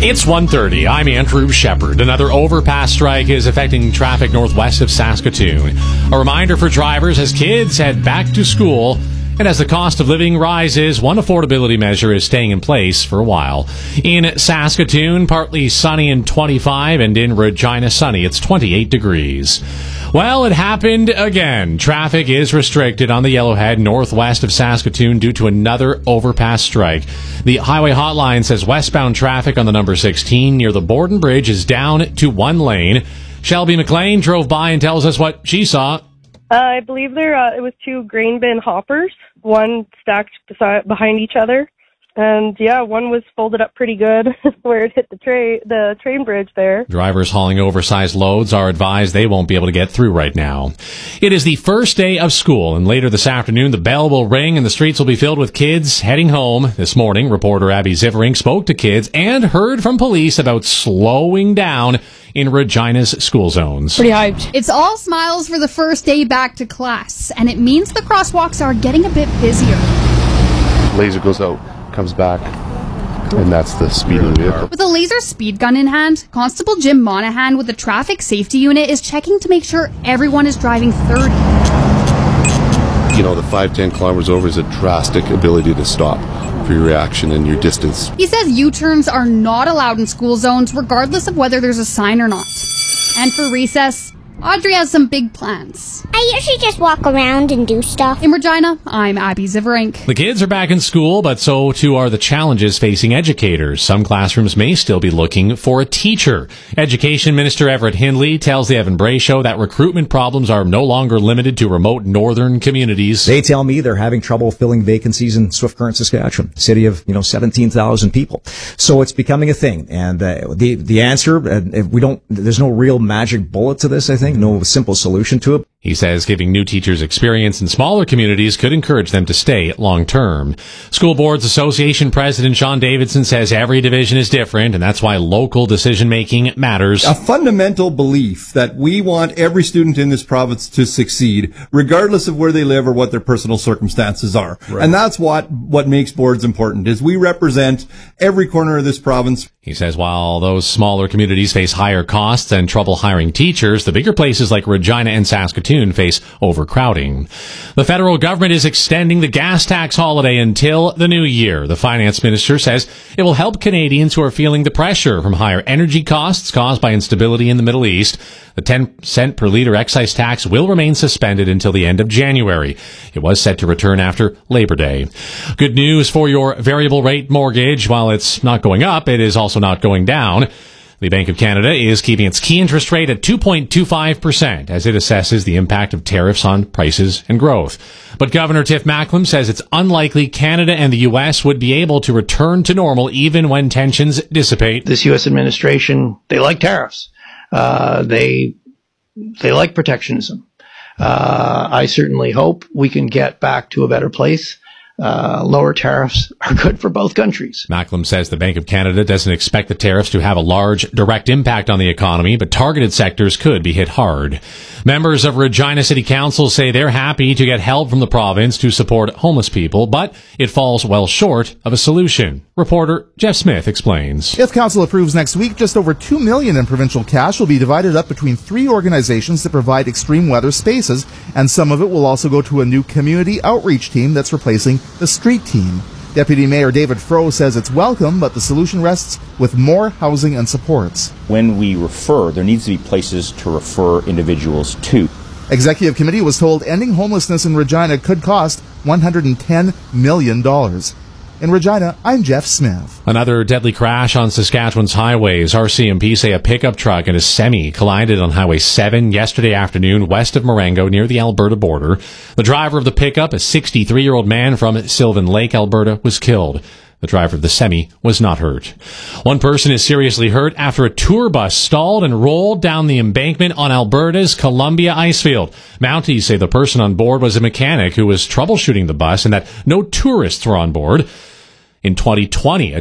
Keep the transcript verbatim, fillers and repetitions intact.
It's one thirty. I'm Andrew Shepard. Another overpass strike is affecting traffic northwest of Saskatoon. A reminder for drivers as kids head back to school. And as the cost of living rises, one affordability measure is staying in place for a while. In Saskatoon, partly sunny and twenty-five, and in Regina, sunny. It's twenty-eight degrees. Well, it happened again. Traffic is restricted on the Yellowhead northwest of Saskatoon due to another overpass strike. The highway hotline says westbound traffic on the number sixteen near the Borden Bridge is down to one lane. Shelby McLean drove by and tells us what she saw. Uh, I believe there uh, it was two grain bin hoppers, one stacked beside, behind each other, and yeah, one was folded up pretty good where it hit the train the train bridge there. Drivers hauling oversized loads are advised they won't be able to get through right now. It is the first day of school, and later this afternoon the bell will ring and the streets will be filled with kids heading home. This morning, reporter Abby Zivering spoke to kids and heard from police about slowing down in Regina's school zones. Pretty hyped. It's all smiles for the first day back to class, and it means the crosswalks are getting a bit busier. Laser goes out, comes back, and that's the speed of the vehicle. With a laser speed gun in hand, Constable Jim Monahan with the traffic safety unit is checking to make sure everyone is driving thirty. You know, the five, ten kilometers over is a drastic ability to stop for your reaction and your distance. He says U-turns are not allowed in school zones, regardless of whether there's a sign or not. And for recess, Audrey has some big plans. I usually just walk around and do stuff. In Regina, I'm Abby Ziverink. The kids are back in school, but so too are the challenges facing educators. Some classrooms may still be looking for a teacher. Education Minister Everett Hindley tells the Evan Bray Show that recruitment problems are no longer limited to remote northern communities. They tell me they're having trouble filling vacancies in Swift Current, Saskatchewan, a city of, you know, seventeen thousand people. So it's becoming a thing. And uh, the the answer, uh, we don't, there's no real magic bullet to this, I think. No simple solution to it. He says giving new teachers experience in smaller communities could encourage them to stay long term. School Boards Association President Sean Davidson says every division is different, and that's why local decision making matters. A fundamental belief that we want every student in this province to succeed, regardless of where they live or what their personal circumstances are. Right. And that's what, what makes boards important, is we represent every corner of this province. He says while those smaller communities face higher costs and trouble hiring teachers, the bigger places like Regina and Saskatoon face overcrowding. The federal government is extending the gas tax holiday until the new year. The finance minister says it will help Canadians who are feeling the pressure from higher energy costs caused by instability in the Middle East. The ten cent per litre excise tax will remain suspended until the end of January. It was set to return after Labor Day. Good news for your variable rate mortgage. While it's not going up, it is also not going down. The Bank of Canada is keeping its key interest rate at two point two five percent as it assesses the impact of tariffs on prices and growth. But Governor Tiff Macklem says it's unlikely Canada and the U S would be able to return to normal even when tensions dissipate. This U S administration, they like tariffs. Uh, they they like protectionism. Uh, I certainly hope we can get back to a better place. Uh, lower tariffs are good for both countries. Macklem says the Bank of Canada doesn't expect the tariffs to have a large direct impact on the economy, but targeted sectors could be hit hard. Members of Regina City Council say they're happy to get help from the province to support homeless people, but it falls well short of a solution. Reporter Jeff Smith explains. If Council approves next week, just over two million dollars in provincial cash will be divided up between three organizations that provide extreme weather spaces, and some of it will also go to a new community outreach team that's replacing the street team. Deputy Mayor David Froh says it's welcome, but the solution rests with more housing and supports. When we refer, there needs to be places to refer individuals to. Executive Committee was told ending homelessness in Regina could cost one hundred ten million dollars. In Regina, I'm Jeff Smith. Another deadly crash on Saskatchewan's highways. R C M P say a pickup truck and a semi collided on Highway seven yesterday afternoon west of Marengo near the Alberta border. The driver of the pickup, a sixty-three-year-old man from Sylvan Lake, Alberta, was killed. The driver of the semi was not hurt. One person is seriously hurt after a tour bus stalled and rolled down the embankment on Alberta's Columbia Icefield. Mounties say the person on board was a mechanic who was troubleshooting the bus and that no tourists were on board. In twenty twenty, a